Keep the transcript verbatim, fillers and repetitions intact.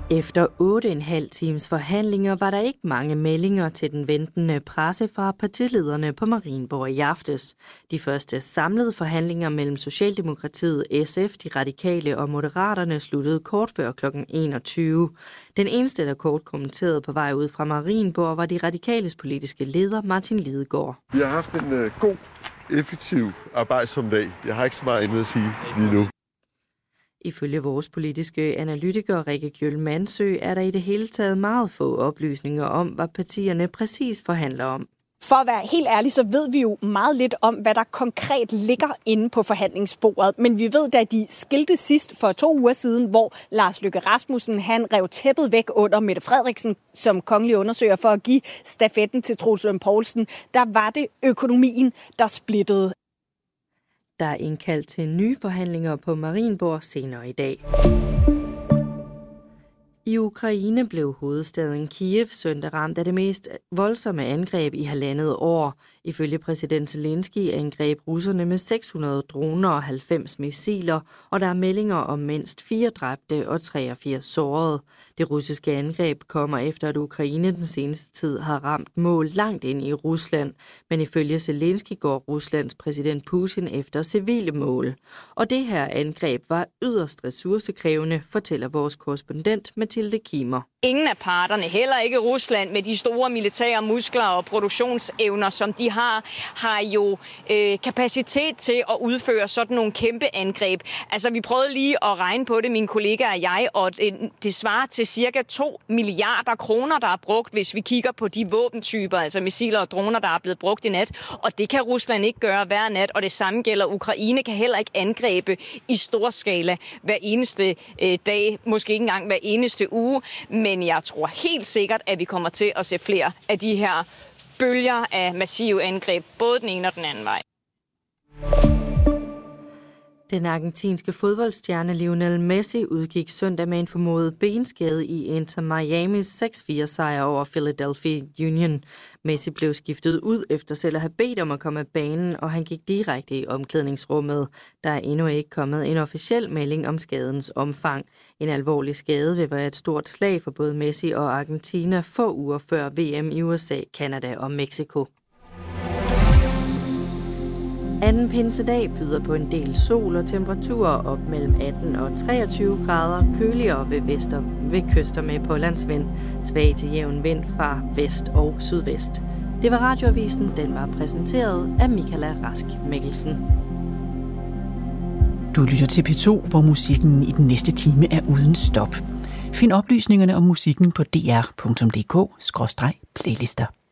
Efter otte og en halv times forhandlinger var der ikke mange meldinger til den ventende presse fra partilederne på Marienborg i aftes. De første samlede forhandlinger mellem Socialdemokratiet, S F, De Radikale og Moderaterne sluttede kort før klokken enogtyve. Den eneste, der kort kommenterede på vej ud fra Marienborg, var De Radikales politiske leder Martin Lidegaard. Vi har haft en uh, god, effektiv arbejdsom dag. Jeg har ikke så meget andet at sige lige nu. Ifølge vores politiske analytiker Rikke Gjøl Mansø er der i det hele taget meget få oplysninger om, hvad partierne præcis forhandler om. For at være helt ærlig, så ved vi jo meget lidt om, hvad der konkret ligger inde på forhandlingsbordet. Men vi ved, da de skilte sidst for to uger siden, hvor Lars Løkke Rasmussen han rev tæppet væk under Mette Frederiksen som kongelig undersøger for at give stafetten til Troels Lund Poulsen, der var det økonomien, der splittede. Der er indkaldt til nye forhandlinger på Marienborg senere i dag. I Ukraine blev hovedstaden Kiev søndag ramt af det mest voldsomme angreb i halvandet år. Ifølge præsident Zelensky angreb russerne med seks hundrede droner og halvfems missiler, og der er meldinger om mindst fire dræbte og treogfirs sårede. Det russiske angreb kommer efter, at Ukraine den seneste tid har ramt mål langt ind i Rusland, men ifølge Zelensky går Ruslands præsident Putin efter civile mål. Og det her angreb var yderst ressourcekrævende, fortæller vores korrespondent Mathilde Kimer. Ingen af parterne, heller ikke Rusland med de store militære muskler og produktionsevner, som de har, har jo øh, kapacitet til at udføre sådan nogle kæmpe angreb. Altså, vi prøvede lige at regne på det, mine kollegaer og jeg, og det, det svarer til cirka to milliarder kroner, der er brugt, hvis vi kigger på de våbentyper, altså missiler og droner, der er blevet brugt i nat. Og det kan Rusland ikke gøre hver nat, og det samme gælder Ukraine, kan heller ikke angribe i stor skala hver eneste øh, dag, måske ikke engang hver eneste uge. Men jeg tror helt sikkert, at vi kommer til at se flere af de her bølger af massive angreb, både den ene og den anden vej. Den argentinske fodboldstjerne Lionel Messi udgik søndag med en formodet benskade i Inter Miamis seks fire sejr over Philadelphia Union. Messi blev skiftet ud efter selv at have bedt om at komme af banen, og han gik direkte i omklædningsrummet. Der er endnu ikke kommet en officiel melding om skadens omfang. En alvorlig skade vil være et stort slag for både Messi og Argentina få uger før V M i U S A, Canada og Mexico. Anden pinsedag byder på en del sol og temperaturer op mellem atten og treogtyve grader, køligere ved, vester, ved kyster med på landsvind, svag til jævn vind fra vest og sydvest. Det var Radioavisen, den var præsenteret af Michaela Rask Mikkelsen. Du lytter til P to, hvor musikken i den næste time er uden stop. Find oplysningerne om musikken på d r punktum d k skråstreg playlister.